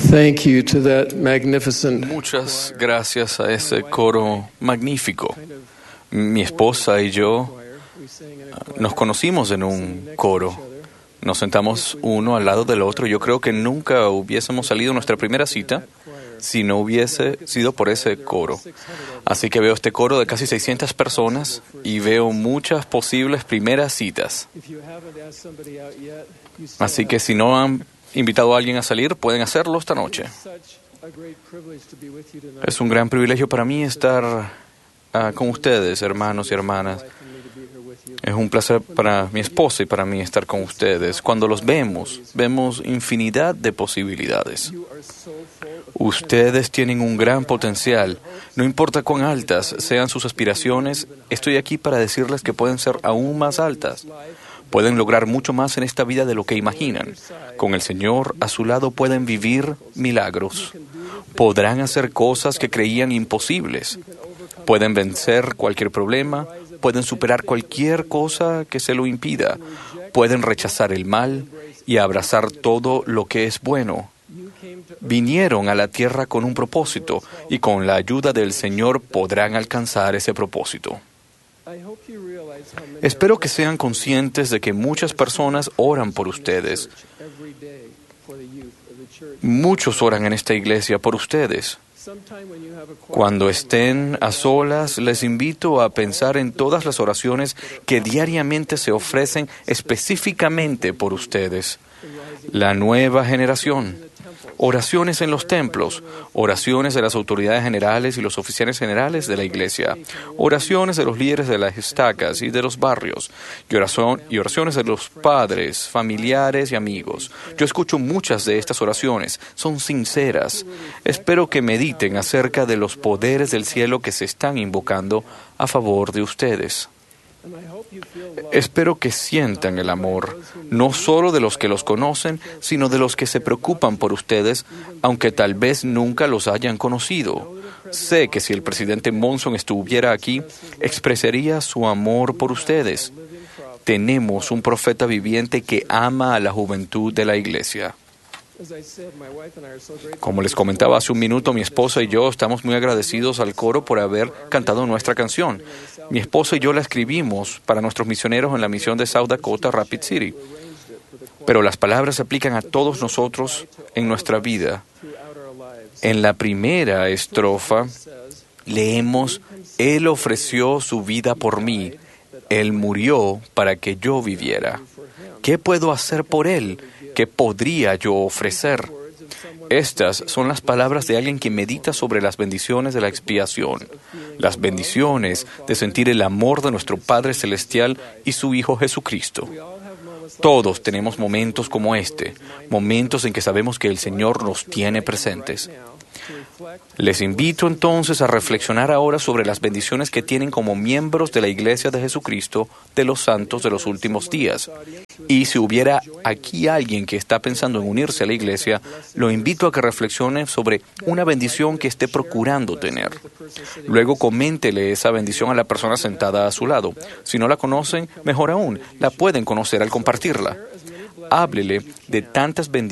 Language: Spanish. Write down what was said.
Thank you to that magnificent. Muchas gracias a ese coro magnífico. Mi esposa y yo nos conocimos en un coro. Nos sentamos uno al lado del otro. Yo creo que nunca hubiésemos salido a nuestra primera cita si no hubiese sido por ese coro. Así que veo este coro de casi 600 personas y veo muchas posibles primeras citas. Así que si no han invitado a alguien a salir, pueden hacerlo esta noche. Es un gran privilegio para mí estar con ustedes, hermanos y hermanas. Es un placer para mi esposa y para mí estar con ustedes. Cuando los vemos infinidad de posibilidades. Ustedes tienen un gran potencial. No importa cuán altas sean sus aspiraciones, estoy aquí para decirles que pueden ser aún más altas. Pueden lograr mucho más en esta vida de lo que imaginan. Con el Señor a su lado pueden vivir milagros. Podrán hacer cosas que creían imposibles. Pueden vencer cualquier problema. Pueden superar cualquier cosa que se lo impida. Pueden rechazar el mal y abrazar todo lo que es bueno. Vinieron a la tierra con un propósito y con la ayuda del Señor podrán alcanzar ese propósito. Espero que sean conscientes de que muchas personas oran por ustedes. Muchos oran en esta iglesia por ustedes. Cuando estén a solas, les invito a pensar en todas las oraciones que diariamente se ofrecen específicamente por ustedes. La nueva generación. Oraciones en los templos, oraciones de las autoridades generales y los oficiales generales de la iglesia, oraciones de los líderes de las estacas y de los barrios, y oraciones de los padres, familiares y amigos. Yo escucho muchas de estas oraciones, son sinceras. Espero que mediten acerca de los poderes del cielo que se están invocando a favor de ustedes. Espero que sientan el amor, no solo de los que los conocen, sino de los que se preocupan por ustedes, aunque tal vez nunca los hayan conocido. Sé que si el presidente Monson estuviera aquí, expresaría su amor por ustedes. Tenemos un profeta viviente que ama a la juventud de la iglesia. Como les comentaba hace un minuto, mi esposa y yo estamos muy agradecidos al coro por haber cantado nuestra canción. Mi esposa y yo la escribimos para nuestros misioneros en la misión de South Dakota, Rapid City. Pero las palabras se aplican a todos nosotros en nuestra vida. En la primera estrofa leemos: Él ofreció su vida por mí. Él murió para que yo viviera. ¿Qué puedo hacer por Él? ¿Qué podría yo ofrecer? Estas son las palabras de alguien que medita sobre las bendiciones de la expiación, las bendiciones de sentir el amor de nuestro Padre Celestial y su Hijo Jesucristo. Todos tenemos momentos como este, momentos en que sabemos que el Señor nos tiene presentes. Les invito entonces a reflexionar ahora sobre las bendiciones que tienen como miembros de la Iglesia de Jesucristo de los santos de los últimos días. Y si hubiera aquí alguien que está pensando en unirse a la Iglesia, lo invito a que reflexione sobre una bendición que esté procurando tener. Luego coméntele esa bendición a la persona sentada a su lado. Si no la conocen, mejor aún, la pueden conocer al compartirla. Háblele de tantas bendiciones